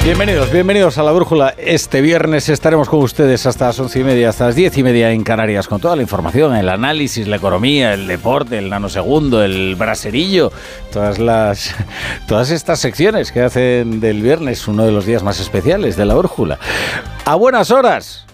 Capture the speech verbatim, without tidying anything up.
Bienvenidos, bienvenidos a La Brújula. Este viernes estaremos con ustedes hasta las once y media, hasta las diez y media en Canarias, con toda la información, el análisis, la economía, el deporte, el nanosegundo, el braserillo, todas las, todas estas secciones que hacen del viernes uno de los días más especiales de La Brújula. ¡A buenas horas!